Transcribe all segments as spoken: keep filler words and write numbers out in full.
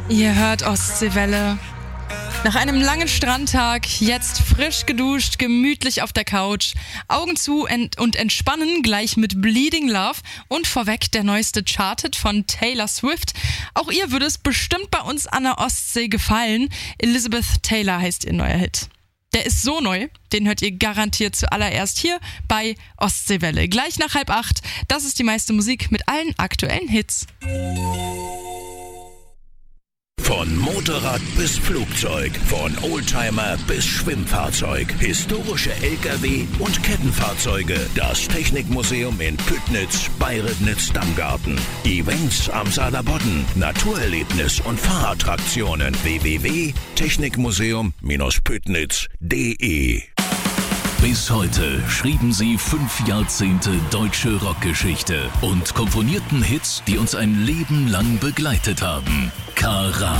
Ihr hört Ostseewelle. Nach einem langen Strandtag, jetzt frisch geduscht, gemütlich auf der Couch, Augen zu ent- und entspannen gleich mit Bleeding Love und vorweg der neueste Charthit von Taylor Swift. Auch ihr würde es bestimmt bei uns an der Ostsee gefallen. Elizabeth Taylor heißt ihr neuer Hit. Der ist so neu, den hört ihr garantiert zuallererst hier bei Ostseewelle. Gleich nach halb acht, das ist die meiste Musik mit allen aktuellen Hits. Von Motorrad bis Flugzeug, von Oldtimer bis Schwimmfahrzeug, historische L K W und Kettenfahrzeuge. Das Technikmuseum in Püttnitz bei Ribnitz-Damgarten. Events am Saarlandbodden, Naturerlebnis und Fahrattraktionen. w w w punkt technikmuseum Püttnitz punkt d e Bis heute schrieben sie fünf Jahrzehnte deutsche Rockgeschichte und komponierten Hits, die uns ein Leben lang begleitet haben. Karat.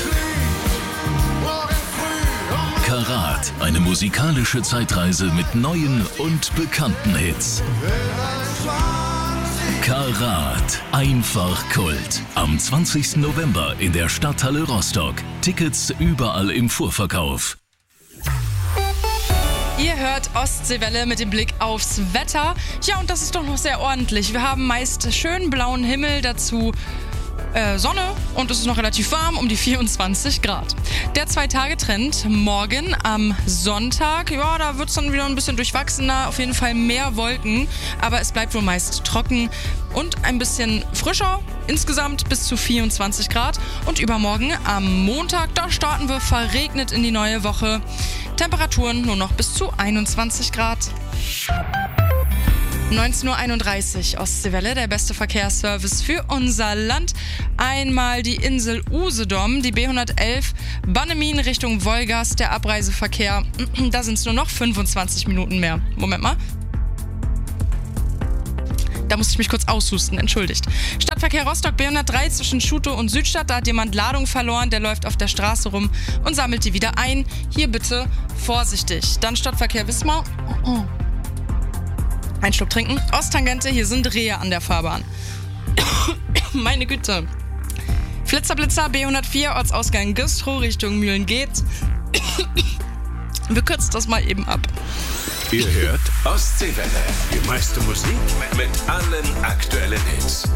Karat, eine musikalische Zeitreise mit neuen und bekannten Hits. Karat, einfach Kult. Am zwanzigsten November in der Stadthalle Rostock. Tickets überall im Vorverkauf. Ihr hört Ostseewelle mit dem Blick aufs Wetter. Ja, und das ist doch noch sehr ordentlich. Wir haben meist schön blauen Himmel, dazu äh, Sonne und es ist noch relativ warm, um die vierundzwanzig Grad. Der Zwei-Tage-Trend morgen am Sonntag, ja, da wird es dann wieder ein bisschen durchwachsener, auf jeden Fall mehr Wolken, aber es bleibt wohl meist trocken und ein bisschen frischer, insgesamt bis zu vierundzwanzig Grad. Und übermorgen am Montag, da starten wir verregnet in die neue Woche. Temperaturen nur noch bis zu einundzwanzig Grad. neunzehn Uhr einunddreißig, Ostseewelle, der beste Verkehrsservice für unser Land. Einmal die Insel Usedom, die B hundertelf, Bannemin Richtung Wolgast, der Abreiseverkehr. Da sind es nur noch fünfundzwanzig Minuten mehr. Moment mal. Da musste ich mich kurz aushusten, entschuldigt. Stadtverkehr Rostock B hundertdrei zwischen Schutow und Südstadt. Da hat jemand Ladung verloren, der läuft auf der Straße rum und sammelt die wieder ein. Hier bitte vorsichtig. Dann Stadtverkehr Wismar. Ein Schluck trinken. Osttangente, hier sind Rehe an der Fahrbahn. Meine Güte. Flitzerblitzer B hundertvier, Ortsausgang Güstrow Richtung Mühlen-Geht. Wir kürzen das mal eben ab. Ihr hört Ostseewelle. Die meiste Musik mit allen aktuellen Hits.